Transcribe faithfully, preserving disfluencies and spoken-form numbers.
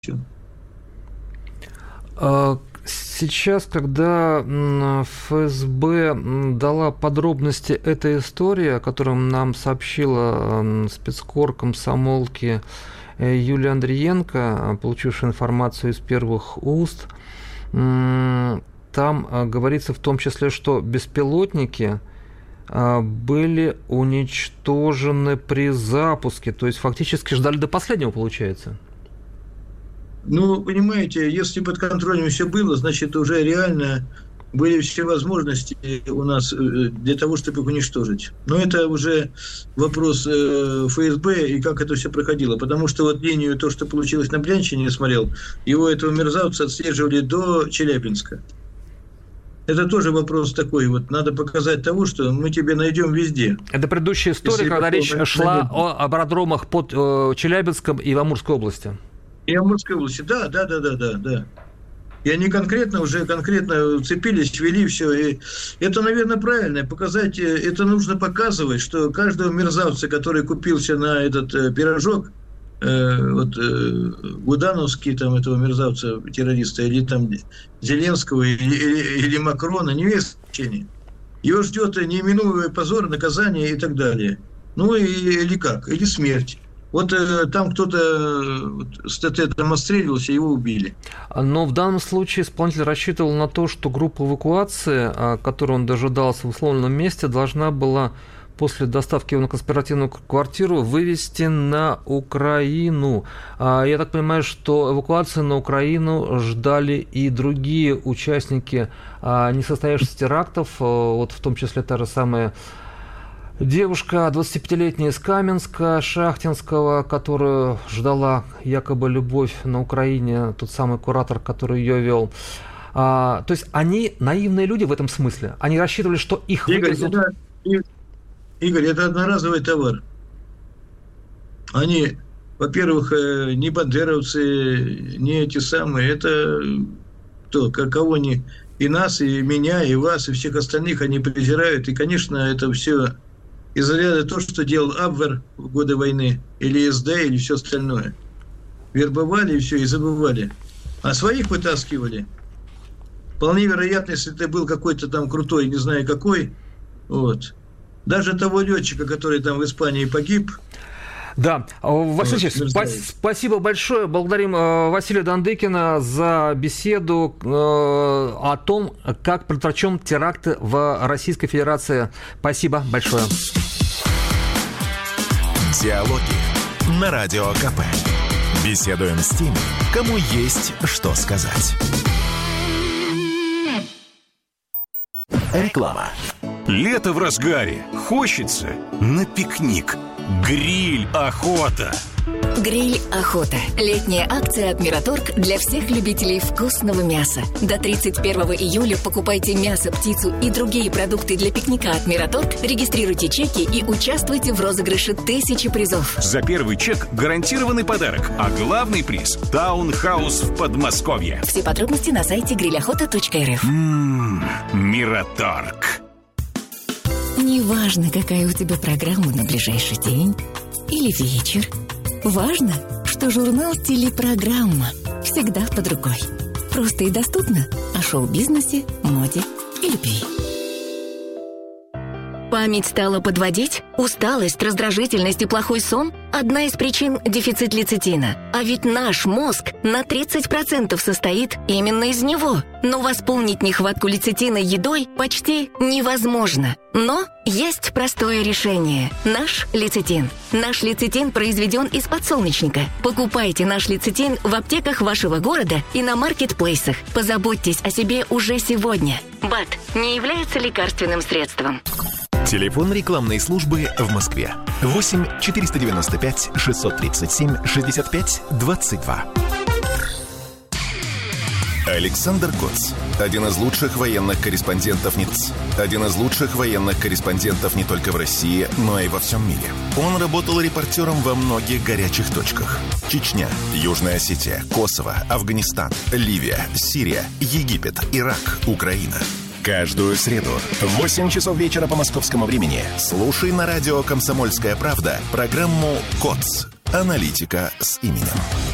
Сейчас, когда эф эс бэ дала подробности этой истории, о которой нам сообщила спецкор комсомолки Юлия Андриенко, получившая информацию из первых уст, там говорится в том числе, что беспилотники были уничтожены при запуске, то есть фактически ждали до последнего, получается. Ну, понимаете, если под контролем все было, значит, уже реально были все возможности у нас для того, чтобы их уничтожить. Но это уже вопрос эф эс бэ и как это все проходило. Потому что вот линию, то, что получилось на Брянщине, я смотрел, его, этого мерзавца, отслеживали до Челябинска. Это тоже вопрос такой, вот надо показать того, что мы тебе найдем везде. Это предыдущая история, если когда речь шла о аэродромах под э, Челябинском и в Амурской области. И в Амурской области, да, да, да, да, да, да. И они конкретно уже конкретно цепились, вели все. И это, наверное, правильно. Показать, это нужно показывать, что каждого мерзавца, который купился на этот э, пирожок, э, вот э, Гудановский, там, этого мерзавца, террориста, или там Зеленского, или, или, или Макрона, не имеет значения. Его ждет неименуемый позор, наказание и так далее. Ну, и, или как? Или смерть. Вот э, там кто-то вот, с ТТ-там отстреливался, его убили. Но в данном случае исполнитель рассчитывал на то, что группа эвакуации, которой он дожидался в условленном месте, должна была после доставки его на конспиративную квартиру вывести на Украину. Я так понимаю, что эвакуацию на Украину ждали и другие участники несостоявшихся терактов, вот в том числе та же самая девушка, двадцатипятилетняя из Каменска, Шахтинского, которую ждала якобы любовь на Украине, тот самый куратор, который ее вел. А, то есть они наивные люди в этом смысле. Они рассчитывали, что их Игорь, вывезут... это, Игорь, это одноразовый товар. Они, во-первых, не бандеровцы, не эти самые. Это кто, кого они... И нас, и меня, и вас, и всех остальных они презирают. И, конечно, это все... из-за ряда то, что делал Абвер в годы войны, или эс дэ, или все остальное. Вербовали и все, и забывали. А своих вытаскивали. Вполне вероятно, если ты был какой-то там крутой, не знаю какой, вот. Даже того летчика, который там в Испании погиб. Да, Василий Ильич, спа- спасибо большое. Благодарим э, Василия Дандыкина за беседу э, о том, как предотвращен теракты в Российской Федерации. Спасибо большое. Диалоги на Радио КП. Беседуем с теми, кому есть что сказать. Реклама. Лето в разгаре. Хочется на пикник. Гриль охота. Гриль охота. Летняя акция от Мираторг для всех любителей вкусного мяса. До тридцать первого июля покупайте мясо, птицу и другие продукты для пикника от Мираторг, регистрируйте чеки и участвуйте в розыгрыше тысячи призов. За первый чек гарантированный подарок, а главный приз – таунхаус в Подмосковье. Все подробности на сайте гриль охота точка эр эф. Ммм, Мираторг. Неважно, какая у тебя программа на ближайший день или вечер. Важно, что журнал «Телепрограмма» всегда под рукой. Просто и доступно о шоу-бизнесе, моде и любви. Память стала подводить? Усталость, раздражительность и плохой сон – одна из причин дефицит лецитина. А ведь наш мозг на тридцать процентов состоит именно из него. Но восполнить нехватку лецитина едой почти невозможно. Но есть простое решение – наш лецитин. Наш лецитин произведен из подсолнечника. Покупайте наш лецитин в аптеках вашего города и на маркетплейсах. Позаботьтесь о себе уже сегодня. БАД не является лекарственным средством. Телефон рекламной службы в Москве. восемь четыреста девяносто пять шестьсот тридцать семь шестьдесят пять двадцать два. Александр Коц. Один из лучших военных корреспондентов НИЦ. Один из лучших военных корреспондентов не только в России, но и во всем мире. Он работал репортером во многих горячих точках. Чечня, Южная Осетия, Косово, Афганистан, Ливия, Сирия, Египет, Ирак, Украина. Каждую среду в восемь часов вечера по московскому времени слушай на радио «Комсомольская правда» программу «КОЦ». Аналитика с именем.